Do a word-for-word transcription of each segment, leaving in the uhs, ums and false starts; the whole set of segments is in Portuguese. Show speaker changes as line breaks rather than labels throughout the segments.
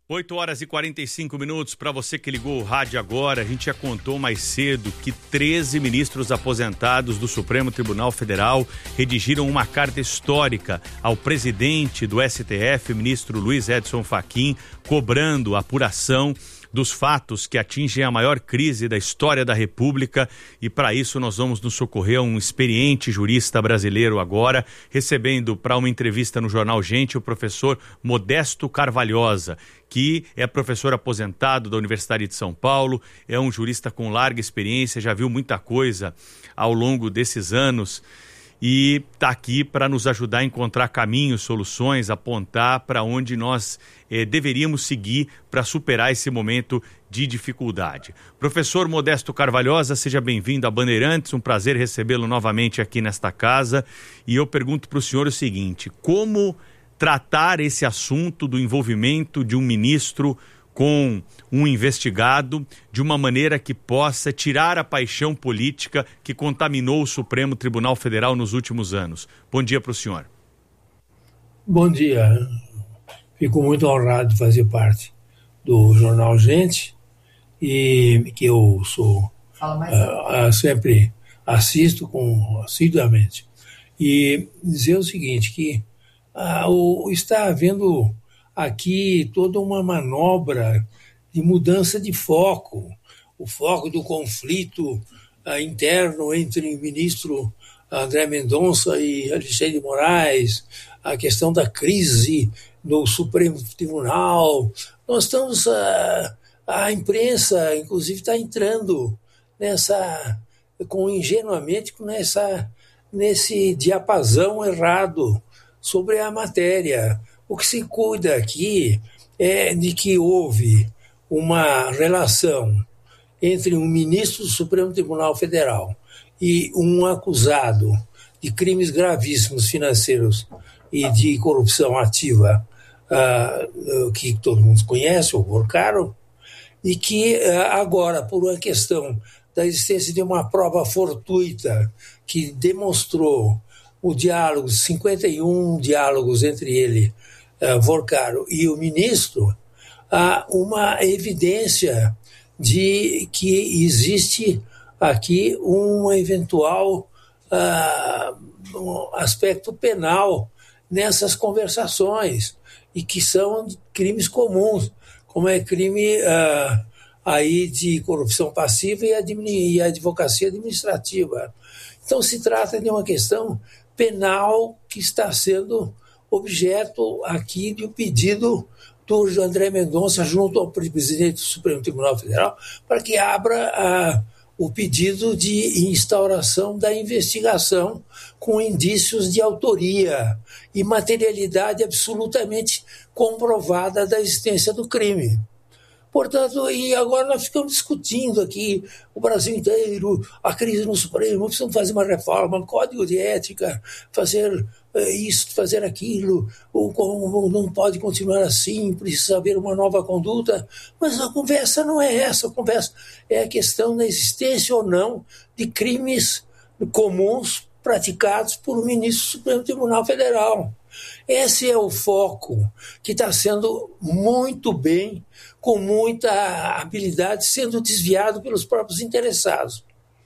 oito horas e quarenta e cinco minutos. Para você que ligou o rádio agora, a gente já contou mais cedo que treze ministros aposentados do Supremo Tribunal Federal redigiram uma carta histórica ao presidente do S T F, ministro Luiz Edson Fachin, cobrando a apuração dos fatos que atingem a maior crise da história da República, e para isso nós vamos nos socorrer a um experiente jurista brasileiro agora, recebendo para uma entrevista no Jornal Gente o professor Modesto Carvalhosa, que é professor aposentado da Universidade de São Paulo, é um jurista com larga experiência, já viu muita coisa ao longo desses anos e está aqui para nos ajudar a encontrar caminhos, soluções, apontar para onde nós eh, deveríamos seguir para superar esse momento de dificuldade. Professor Modesto Carvalhosa, seja bem-vindo a Bandeirantes, um prazer recebê-lo novamente aqui nesta casa. E eu pergunto para o senhor o seguinte: como tratar esse assunto do envolvimento de um ministro com um investigado de uma maneira que possa tirar a paixão política que contaminou o Supremo Tribunal Federal nos últimos anos? Bom dia para o senhor.
Bom dia. Fico muito honrado de fazer parte do Jornal Gente, e que eu sou uh, uh, sempre assisto com, assiduamente. E dizer o seguinte, que uh, o, está havendo aqui toda uma manobra de mudança de foco, o foco do conflito uh, interno entre o ministro André Mendonça e Alexandre de Moraes, a questão da crise no Supremo Tribunal. Nós estamos, uh, a imprensa, inclusive, está entrando nessa, com ingenuamente, nessa, nesse diapasão errado sobre a matéria. O que se cuida aqui é de que houve uma relação entre um ministro do Supremo Tribunal Federal e um acusado de crimes gravíssimos financeiros e de corrupção ativa, uh, que todo mundo conhece, o Borcaro, e que uh, agora, por uma questão da existência de uma prova fortuita que demonstrou o diálogo, cinquenta e um diálogos entre ele, Uh, Vorcaro e o ministro, há uma evidência de que existe aqui um eventual uh, um aspecto penal nessas conversações, e que são crimes comuns, como é crime uh, aí de corrupção passiva e, admi- e advocacia administrativa. Então se trata de uma questão penal que está sendo objeto aqui de um pedido do André Mendonça junto ao presidente do Supremo Tribunal Federal para que abra a, o pedido de instauração da investigação com indícios de autoria e materialidade absolutamente comprovada da existência do crime. Portanto, e agora nós ficamos discutindo aqui, o Brasil inteiro, a crise no Supremo, precisamos fazer uma reforma, um código de ética, fazer isso, fazer aquilo, ou, não pode continuar assim, precisa haver uma nova conduta. Mas a conversa não é essa, a conversa é a questão da existência ou não de crimes comuns praticados por um ministro do Supremo Tribunal Federal. Esse é o foco que está sendo muito bem, com muita habilidade, sendo desviado pelos próprios interessados.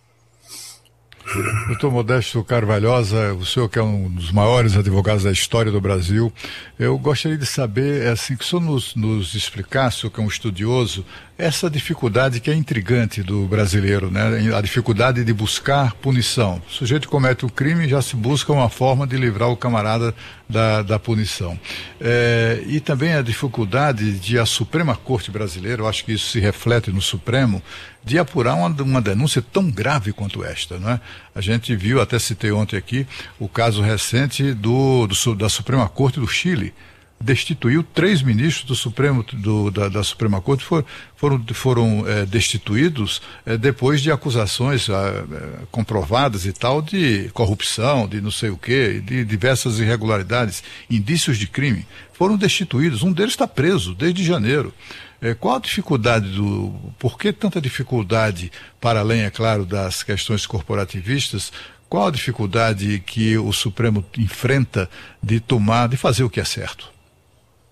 Doutor Modesto Carvalhosa, o senhor que é um dos maiores advogados da história do Brasil, eu gostaria de saber, assim, que o senhor nos, nos explicasse, o senhor que é um estudioso, essa dificuldade que é intrigante do brasileiro, né? A dificuldade de buscar punição. O sujeito comete o crime e já se busca uma forma de livrar o camarada da, da punição. É, e também a dificuldade de a Suprema Corte Brasileira, eu acho que isso se reflete no Supremo, de apurar uma, uma denúncia tão grave quanto esta, não é? A gente viu, até citei ontem aqui, o caso recente do, do, da Suprema Corte do Chile. Destituiu três ministros do Supremo, do, da, da Suprema Corte, for, foram, foram é, destituídos é, depois de acusações é, comprovadas e tal de corrupção, de não sei o quê, de diversas irregularidades, indícios de crime. Foram destituídos, um deles está preso desde janeiro. É, qual a dificuldade do... Por que tanta dificuldade, para além, é claro, das questões corporativistas, qual a dificuldade que o Supremo enfrenta de tomar, de fazer o que é certo?